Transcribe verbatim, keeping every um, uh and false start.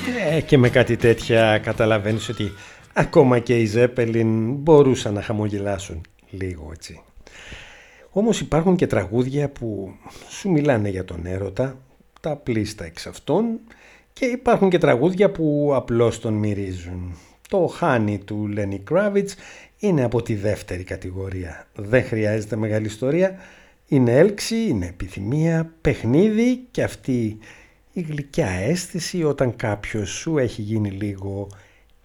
Ε, και με κάτι τέτοια καταλαβαίνεις ότι ακόμα και οι Zeppelin μπορούσαν να χαμογελάσουν λίγο, έτσι. Όμως υπάρχουν και τραγούδια που σου μιλάνε για τον έρωτα, τα πλήστα εξ αυτών, και υπάρχουν και τραγούδια που απλώς τον μυρίζουν. Το Honey του Lenny Kravitz είναι από τη δεύτερη κατηγορία. Δεν χρειάζεται μεγάλη ιστορία. Είναι έλξη, είναι επιθυμία, παιχνίδι και αυτή η γλυκιά αίσθηση όταν κάποιος σου έχει γίνει λίγο